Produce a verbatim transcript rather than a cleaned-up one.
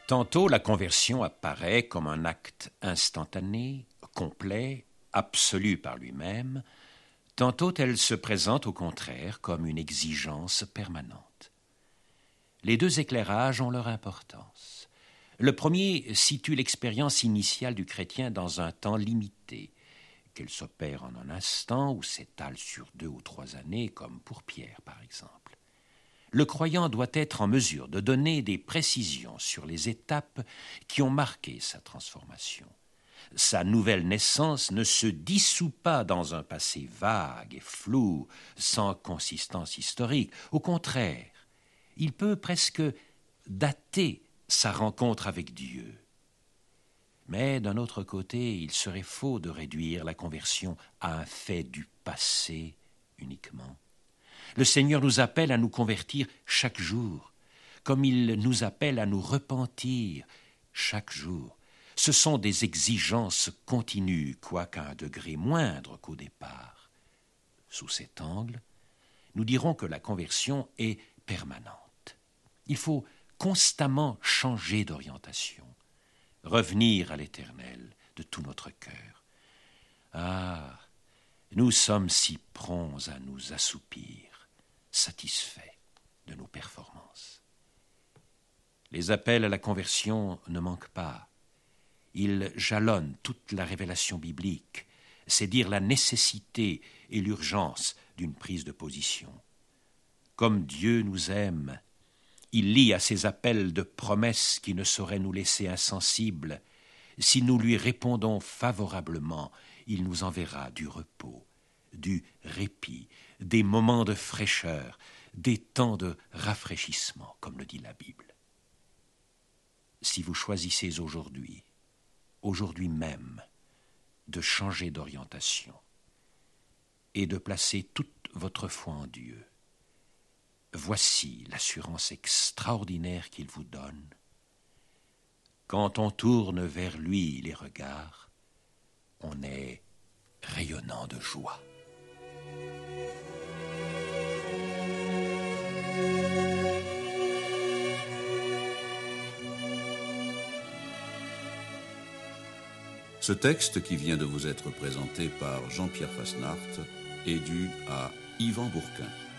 Tantôt la conversion apparaît comme un acte instantané, complet, absolu par lui-même, tantôt elle se présente au contraire comme une exigence permanente. Les deux éclairages ont leur importance. Le premier situe l'expérience initiale du chrétien dans un temps limité, qu'elle s'opère en un instant ou s'étale sur deux ou trois années, comme pour Pierre par exemple. Le croyant doit être en mesure de donner des précisions sur les étapes qui ont marqué sa transformation. Sa nouvelle naissance ne se dissout pas dans un passé vague et flou, sans consistance historique. Au contraire, il peut presque dater sa rencontre avec Dieu. Mais d'un autre côté, il serait faux de réduire la conversion à un fait du passé uniquement. Le Seigneur nous appelle à nous convertir chaque jour, comme il nous appelle à nous repentir chaque jour. Ce sont des exigences continues, quoiqu'à un degré moindre qu'au départ. Sous cet angle, nous dirons que la conversion est permanente. Il faut constamment changer d'orientation, revenir à l'Éternel de tout notre cœur. Ah, nous sommes si prompts à nous assoupir, satisfaits de nos performances. Les appels à la conversion ne manquent pas. Ils jalonnent toute la révélation biblique. C'est dire la nécessité et l'urgence d'une prise de position. Comme Dieu nous aime, il lie à ces appels de promesses qui ne sauraient nous laisser insensibles. Si nous lui répondons favorablement, il nous enverra du repos, du répit, des moments de fraîcheur, des temps de rafraîchissement, comme le dit la Bible. Si vous choisissez aujourd'hui, aujourd'hui même, de changer d'orientation et de placer toute votre foi en Dieu, voici l'assurance extraordinaire qu'il vous donne. Quand on tourne vers lui les regards, on est rayonnant de joie. Ce texte qui vient de vous être présenté par Jean-Pierre Fasnacht est dû à Yvan Bourquin.